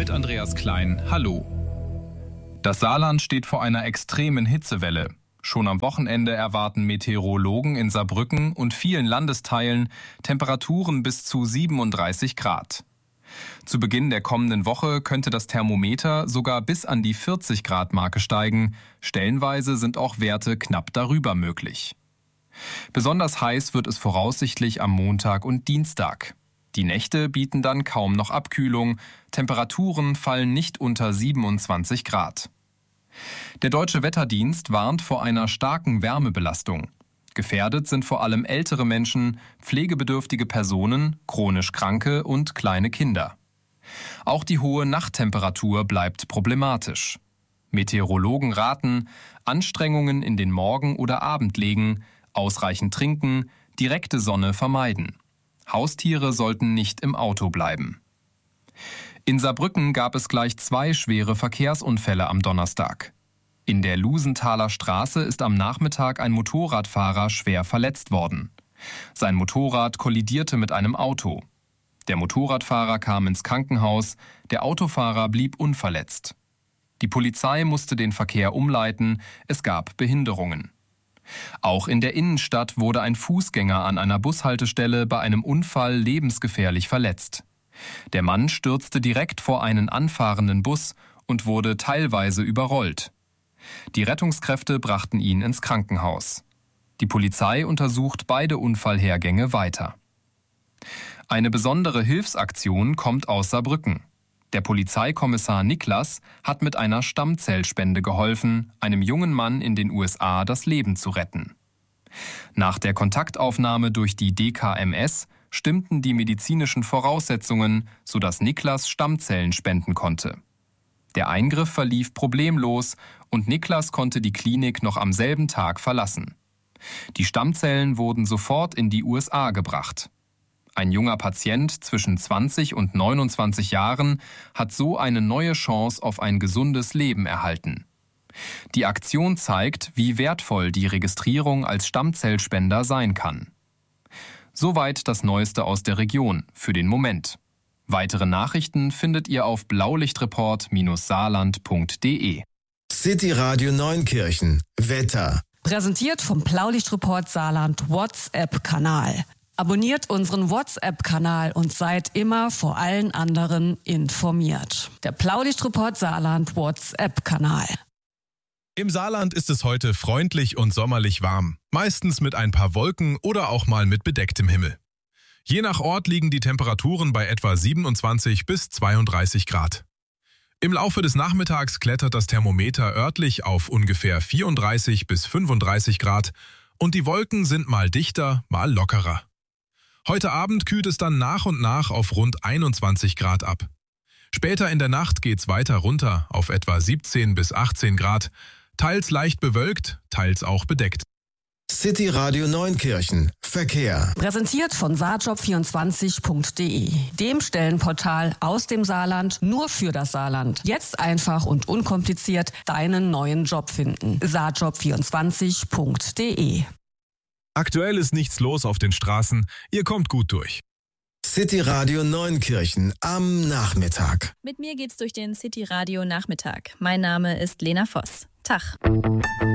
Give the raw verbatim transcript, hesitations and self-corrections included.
mit Andreas Klein. Hallo. Das Saarland steht vor einer extremen Hitzewelle. Schon am Wochenende erwarten Meteorologen in Saarbrücken und vielen Landesteilen Temperaturen bis zu siebenunddreißig Grad. Zu Beginn der kommenden Woche könnte das Thermometer sogar bis an die vierzig Grad Marke steigen. Stellenweise sind auch Werte knapp darüber möglich. Besonders heiß wird es voraussichtlich am Montag und Dienstag. Die Nächte bieten dann kaum noch Abkühlung. Temperaturen fallen nicht unter siebenundzwanzig Grad. Der Deutsche Wetterdienst warnt vor einer starken Wärmebelastung. Gefährdet sind vor allem ältere Menschen, pflegebedürftige Personen, chronisch Kranke und kleine Kinder. Auch die hohe Nachttemperatur bleibt problematisch. Meteorologen raten, Anstrengungen in den Morgen- oder Abend legen, ausreichend trinken, direkte Sonne vermeiden. Haustiere sollten nicht im Auto bleiben. In Saarbrücken gab es gleich zwei schwere Verkehrsunfälle am Donnerstag. In der Lusenthaler Straße ist am Nachmittag ein Motorradfahrer schwer verletzt worden. Sein Motorrad kollidierte mit einem Auto. Der Motorradfahrer kam ins Krankenhaus, der Autofahrer blieb unverletzt. Die Polizei musste den Verkehr umleiten, es gab Behinderungen. Auch in der Innenstadt wurde ein Fußgänger an einer Bushaltestelle bei einem Unfall lebensgefährlich verletzt. Der Mann stürzte direkt vor einen anfahrenden Bus und wurde teilweise überrollt. Die Rettungskräfte brachten ihn ins Krankenhaus. Die Polizei untersucht beide Unfallhergänge weiter. Eine besondere Hilfsaktion kommt aus Saarbrücken. Der Polizeikommissar Niklas hat mit einer Stammzellspende geholfen, einem jungen Mann in den U S A das Leben zu retten. Nach der Kontaktaufnahme durch die D K M S stimmten die medizinischen Voraussetzungen, sodass Niklas Stammzellen spenden konnte. Der Eingriff verlief problemlos und Niklas konnte die Klinik noch am selben Tag verlassen. Die Stammzellen wurden sofort in die U S A gebracht. Ein junger Patient zwischen zwanzig und neunundzwanzig Jahren hat so eine neue Chance auf ein gesundes Leben erhalten. Die Aktion zeigt, wie wertvoll die Registrierung als Stammzellspender sein kann. Soweit das Neueste aus der Region für den Moment. Weitere Nachrichten findet ihr auf blaulichtreport Bindestrich saarland Punkt de. City Radio Neunkirchen. Wetter. Präsentiert vom Blaulichtreport Saarland WhatsApp-Kanal. Abonniert unseren WhatsApp-Kanal und seid immer vor allen anderen informiert. Der Blaulichtreport Saarland WhatsApp-Kanal. Im Saarland ist es heute freundlich und sommerlich warm. Meistens mit ein paar Wolken oder auch mal mit bedecktem Himmel. Je nach Ort liegen die Temperaturen bei etwa siebenundzwanzig bis zweiunddreißig Grad. Im Laufe des Nachmittags klettert das Thermometer örtlich auf ungefähr vierunddreißig bis fünfunddreißig Grad und die Wolken sind mal dichter, mal lockerer. Heute Abend kühlt es dann nach und nach auf rund einundzwanzig Grad ab. Später in der Nacht geht's weiter runter auf etwa siebzehn bis achtzehn Grad, teils leicht bewölkt, teils auch bedeckt. City Radio Neunkirchen. Verkehr. Präsentiert von saarjob vierundzwanzig Punkt de, dem Stellenportal aus dem Saarland nur für das Saarland. Jetzt einfach und unkompliziert deinen neuen Job finden. saarjob vierundzwanzig Punkt de. Aktuell ist nichts los auf den Straßen, ihr kommt gut durch. City Radio Neunkirchen am Nachmittag. Mit mir geht's durch den City Radio Nachmittag. Mein Name ist Lena Voss. Tag.